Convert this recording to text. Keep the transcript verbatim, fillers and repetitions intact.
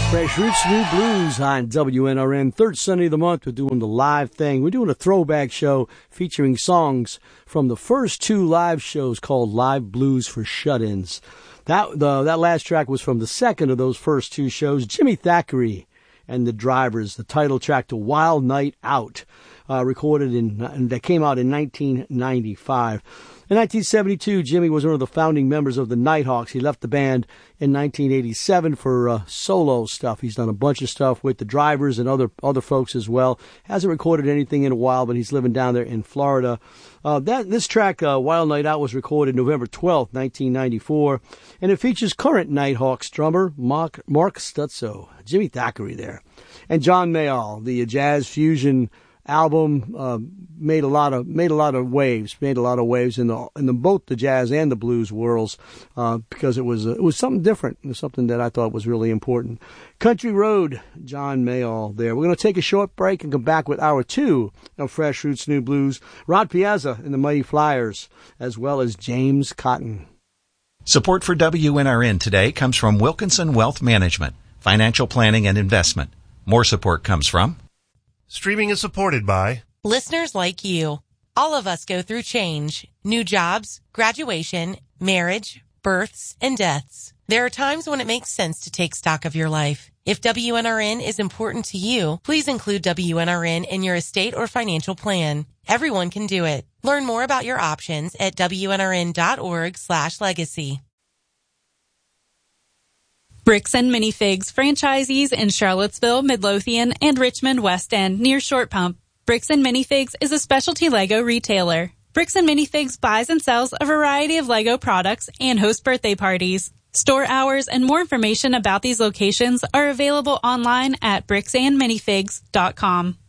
Fresh Roots New Blues on W N R N. Third Sunday of the month, we're doing the live thing. We're doing a throwback show featuring songs from the first two live shows called Live Blues for Shut-Ins. That, the, that last track was from the second of those first two shows, Jimmy Thackeray and the Drivers, the title track to Wild Night Out, uh, recorded in, and that came out in nineteen ninety-five. In nineteen seventy-two, Jimmy was one of the founding members of the Nighthawks. He left the band in nineteen eighty-seven for uh, solo stuff. He's done a bunch of stuff with the Drivers and other other folks as well. Hasn't recorded anything in a while, but he's living down there in Florida. Uh, that this track, uh, Wild Night Out, was recorded November twelfth, nineteen ninety-four, and it features current Nighthawks drummer Mark, Mark Stutzo, Jimmy Thackeray there, and John Mayall. The jazz fusion album uh, made a lot of made a lot of waves, made a lot of waves in the in the both the jazz and the blues worlds uh, because it was uh, it was something different. It was something that I thought was really important. Country Road, John Mayall there. We're going to take a short break and come back with hour two of Fresh Roots New Blues. Rod Piazza and the Mighty Flyers, as well as James Cotton. Support for W N R N today comes from Wilkinson Wealth Management, financial planning and investment. More support comes from Streaming is supported by listeners like you. All of us go through change, new jobs, graduation, marriage, births, and deaths. There are times when it makes sense to take stock of your life. If W N R N is important to you, please include W N R N in your estate or financial plan. Everyone can do it. Learn more about your options at W N R N dot org slash legacy. Bricks and Minifigs, franchisees in Charlottesville, Midlothian, and Richmond West End near Short Pump. Bricks and Minifigs is a specialty Lego retailer. Bricks and Minifigs buys and sells a variety of Lego products and hosts birthday parties. Store hours and more information about these locations are available online at bricks and minifigs dot com.